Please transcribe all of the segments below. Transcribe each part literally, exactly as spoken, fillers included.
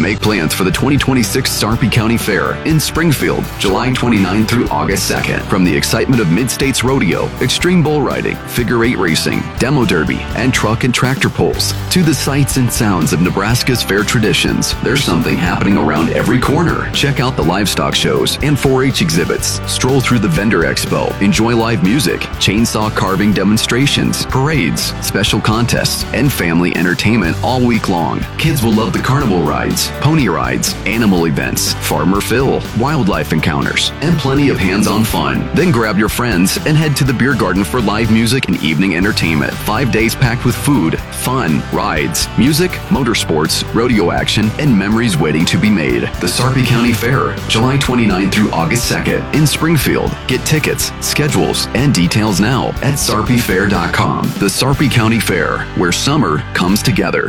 Make plans for the twenty twenty-six Sarpy County Fair in Springfield, July twenty-ninth through August second. From the excitement of Mid-States Rodeo, extreme bull riding, figure eight racing, demo derby, and truck and tractor pulls, to the sights and sounds of Nebraska's fair traditions, there's something happening around every corner. Check out the livestock shows and four H exhibits. Stroll through the vendor expo. Enjoy live music, chainsaw carving demonstrations, parades, special contests, and family entertainment all week long. Kids will love the carnival rides, pony rides, animal events, Farmer Phil, wildlife encounters, and plenty of hands-on fun. Then grab your friends and head to the beer garden for live music and evening entertainment. Five days packed with food, fun, rides, music, motorsports, rodeo action, and memories waiting to be made. The Sarpy County Fair, July twenty-ninth through August second in Springfield. Get tickets, schedules, and details now at sarpy fair dot com. The Sarpy County Fair, where summer comes together.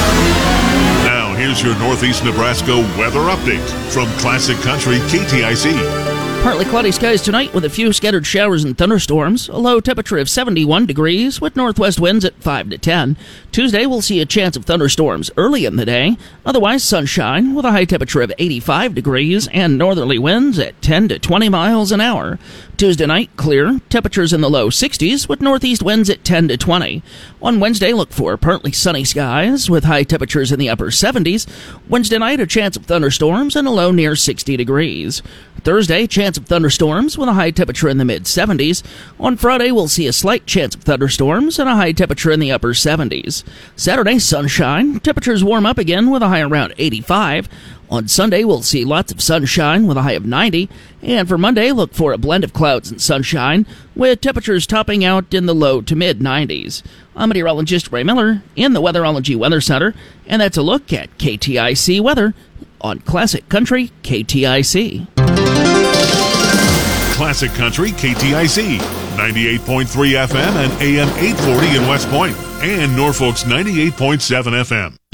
Now, here's your Northeast Nebraska weather update from Classic Country K T I C. Partly cloudy skies tonight with a few scattered showers and thunderstorms. A low temperature of seventy-one degrees with northwest winds at five to ten. Tuesday we'll see a chance of thunderstorms early in the day. Otherwise sunshine with a high temperature of eighty-five degrees and northerly winds at ten to twenty miles an hour. Tuesday night clear, temperatures in the low sixties with northeast winds at ten to twenty. On Wednesday look for partly sunny skies with high temperatures in the upper seventies. Wednesday night a chance of thunderstorms and a low near sixty degrees. Thursday, chance of thunderstorms with a high temperature in the mid-seventies. On Friday, we'll see a slight chance of thunderstorms and a high temperature in the upper seventies. Saturday, sunshine. Temperatures warm up again with a high around eighty-five. On Sunday, we'll see lots of sunshine with a high of ninety. And for Monday, look for a blend of clouds and sunshine with temperatures topping out in the low to mid-nineties. I'm meteorologist Ray Miller in the Weatherology Weather Center, and that's a look at K T I C weather on Classic Country K T I C. Classic Country K T I C, ninety-eight point three F M and A M eight forty in West Point, and Norfolk's ninety-eight point seven F M.